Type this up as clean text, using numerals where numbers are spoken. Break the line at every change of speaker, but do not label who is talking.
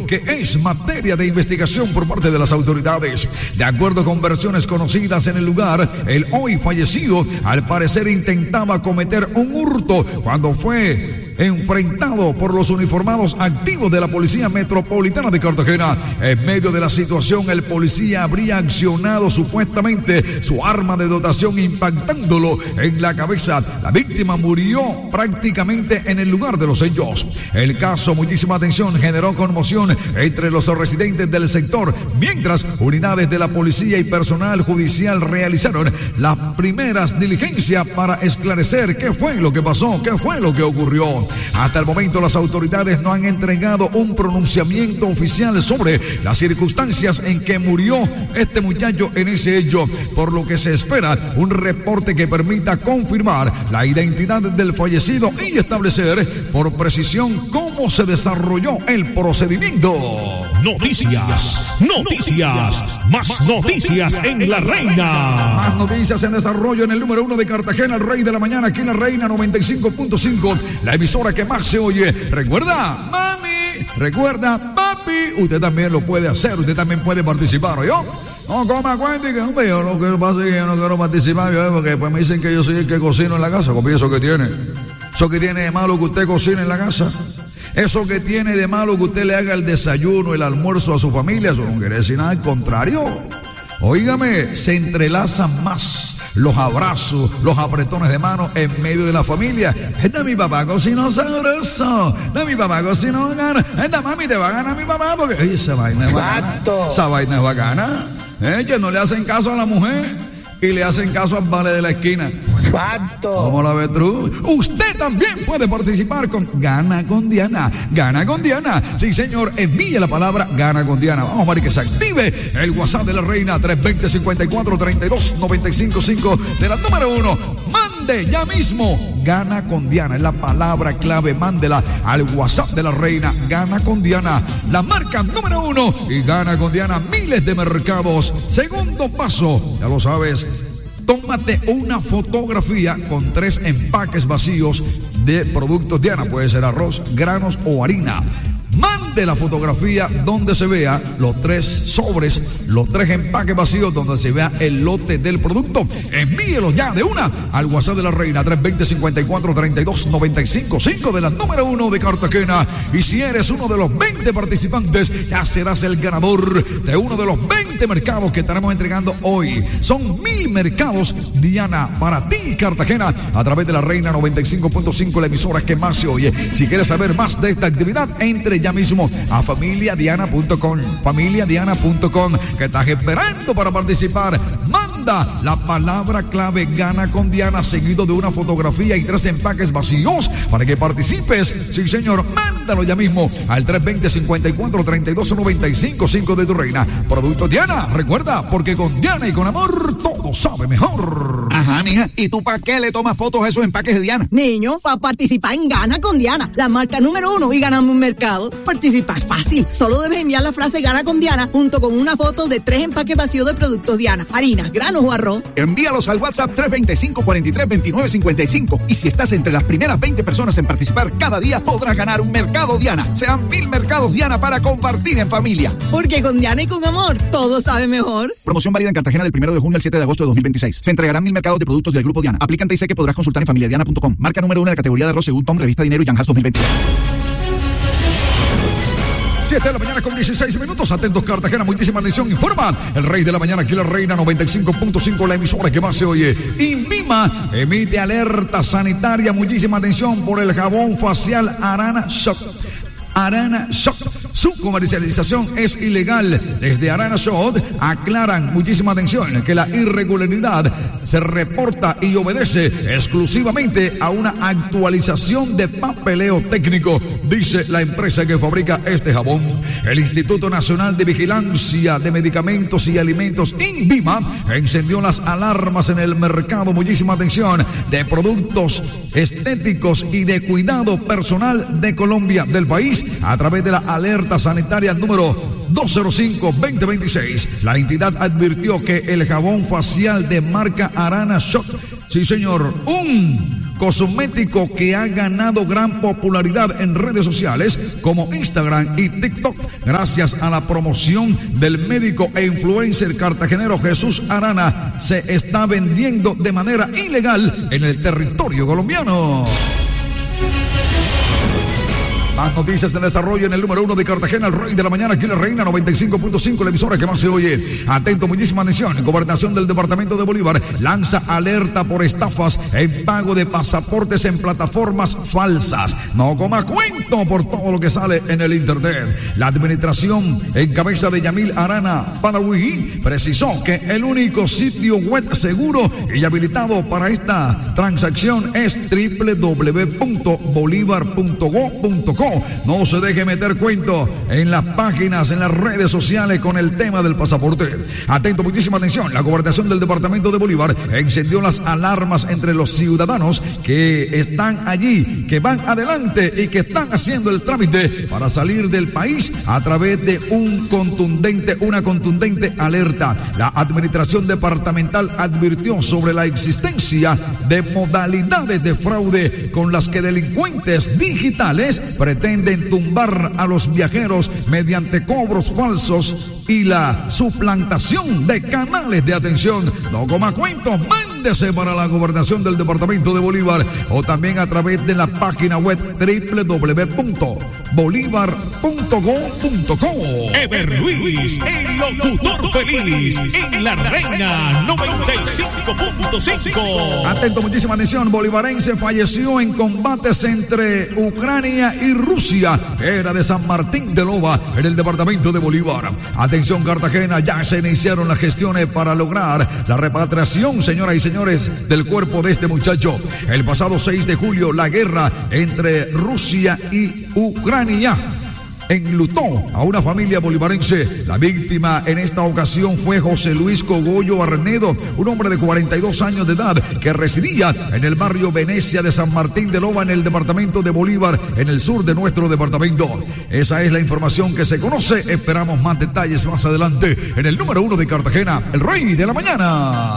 que es materia de investigación por parte de las autoridades. De acuerdo con versiones conocidas en el lugar, el hoy fallecido al parecer intentaba cometer un hurto cuando fue enfrentado por los uniformados activos de la Policía Metropolitana de Cartagena. En medio de la situación, el policía habría accionado supuestamente su arma de dotación impactándolo en la cabeza. La víctima murió prácticamente en el lugar de los hechos. El caso, muchísima atención, generó conmoción entre los residentes del sector, mientras unidades de la policía y personal judicial realizaron las primeras diligencias para esclarecer qué fue lo que pasó, qué fue lo que ocurrió. Hasta el momento las autoridades no han entregado un pronunciamiento oficial sobre las circunstancias en que murió este muchacho en ese hecho, por lo que se espera un reporte que permita confirmar la identidad del fallecido y establecer por precisión cómo se desarrolló el procedimiento.
Noticias, más noticias en La Reina.
Más noticias en desarrollo en el número 1 de Cartagena, el Rey de la Mañana, aquí en La Reina 95.5, la emisora que más se oye. Recuerda, mami, recuerda, papi, usted también lo puede hacer, usted también puede participar, ¿oyó? No, coma cuenta que hombre, yo no quiero participar, yo, porque después me dicen que yo soy el que cocino en la casa. ¿Cómo eso que tiene? ¿Eso que tiene de malo que usted cocine en la casa? ¿Eso que tiene de malo que usted le haga el desayuno, el almuerzo a su familia? Eso no quiere decir nada, al contrario. Óigame, se entrelazan más los abrazos, los apretones de mano en medio de la familia. Esta mi papá cocinó sabroso, esta mi papá cocinó gana, esta mami te va a ganar mi papá porque oye, esa vaina es bacana. Esa vaina es bacana. Que no le hacen caso a la mujer y le hacen caso al vale de la esquina.
Facto.
¿Cómo la ves tú? Usted también puede participar con Gana con Diana. Gana con Diana. Sí, señor, envíe la palabra Gana con Diana. Vamos, Mari, que se active el WhatsApp de La Reina 320-54-32-955 de la número 1. Mande ya mismo Gana con Diana. Es la palabra clave. Mándela al WhatsApp de La Reina. Gana con Diana. La marca número 1 y Gana con Diana. Miles de mercados. Segundo paso, ya lo sabes. Tómate una fotografía con 3 empaques vacíos de productos Diana. Puede ser arroz, granos o harina. Mande la fotografía donde se vea los 3 sobres, los 3 empaques vacíos, donde se vea el lote del producto. Envíelo ya de una al WhatsApp de La Reina 320-54-32-955 de la número 1 de Cartagena. Y si eres uno de los 20 participantes, ya serás el ganador de uno de los 20 mercados que estaremos entregando hoy. Son 1000 mercados Diana para ti, Cartagena, a través de La Reina 95.5, la emisora que más se oye. Si quieres saber más de esta actividad, entre ya mismo a familiadiana.com, que estás esperando para participar. Manda la palabra clave Gana con Diana seguido de una fotografía y 3 empaques vacíos para que participes. Sí, señor, mándalo ya mismo al 320-54-32-955 de tu Reina. Producto Diana, recuerda, porque con Diana y con amor todo sabe mejor.
Ajá, mija, ¿y tú para qué le tomas fotos a esos empaques de Diana?
Niño, para participar en Gana con Diana, la marca número 1 y ganamos un mercado. Participar es fácil. Solo debes enviar la frase Gana con Diana junto con una foto de 3 empaques vacíos de productos Diana, harina, granos o arroz.
Envíalos al WhatsApp 325-43-2955 y si estás entre las primeras 20 personas en participar cada día podrás ganar un mercado Diana. Sean 1000 mercados Diana para compartir en familia.
Porque con Diana y con amor todo sabe mejor.
Promoción válida en Cartagena del 1 de junio al 7 de agosto de 2026. Se entregarán 1000 mercados de productos del Grupo Diana. Aplican y sé que podrás consultar en familiadiana.com. Marca número 1 de la categoría de arroz según Tom, Revista Dinero y Yanjas 2026.
7 de la mañana con 16 minutos. Atentos, Cartagena, muchísima atención. Informa el Rey de la Mañana, aquí La Reina 95.5, la emisora que más se oye. INVIMA emite alerta sanitaria. Muchísima atención por el jabón facial Arana Shock. Arana Shock. Su comercialización es ilegal. Desde Arana Shock aclaran, muchísima atención, que la irregularidad se reporta y obedece exclusivamente a una actualización de papeleo técnico, dice la empresa que fabrica este jabón. El Instituto Nacional de Vigilancia de Medicamentos y Alimentos, INVIMA, encendió las alarmas en el mercado, muchísima atención, de productos estéticos y de cuidado personal de Colombia, del país, a través de la alerta sanitaria número 205-2026. La entidad advirtió que el jabón facial de marca Arana Shock, sí señor, un cosmético que ha ganado gran popularidad en redes sociales como Instagram y TikTok, gracias a la promoción del médico e influencer cartagenero Jesús Arana. Se está vendiendo de manera ilegal en el territorio colombiano. Más noticias en desarrollo en el número 1 de Cartagena, el rey de la mañana, aquí la Reina 95.5, la emisora que más se oye. Atento, muchísima atención. Gobernación del departamento de Bolívar lanza alerta por estafas en pago de pasaportes en plataformas falsas. No coma cuento por todo lo que sale en el internet. La administración en cabeza de Yamil Arana Padawi precisó que el único sitio web seguro y habilitado para esta transacción es www.bolivar.go.co. No se deje meter cuento en las páginas, en las redes sociales con el tema del pasaporte. Atento, muchísima atención. La gobernación del departamento de Bolívar encendió las alarmas entre los ciudadanos que están allí, que van adelante y que están haciendo el trámite para salir del país a través de una contundente alerta. La administración departamental advirtió sobre la existencia de modalidades de fraude con las que delincuentes digitales pretenden tumbar a los viajeros mediante cobros falsos y la suplantación de canales de atención. No coma cuentos, mándese para la gobernación del departamento de Bolívar o también a través de la página web www.bolivar.go.co.
Ever Luis, el locutor feliz, en la Reina 95.5.
Atento, muchísima atención. Bolivarense falleció en combates entre Ucrania y Rusia. Era de San Martín de Loba, en el departamento de Bolívar. Atención, Cartagena, ya se iniciaron las gestiones para lograr la repatriación, señoras y señores, del cuerpo de este muchacho. El pasado 6 de julio, la guerra entre Rusia y Ucrania enlutó a una familia bolivarense. La víctima en esta ocasión fue José Luis Cogollo Arnedo, un hombre de 42 años de edad que residía en el barrio Venecia de San Martín de Loba, en el departamento de Bolívar, en el sur de nuestro departamento. Esa es la información que se conoce. Esperamos más detalles más adelante en el número 1 de Cartagena, el rey de la mañana.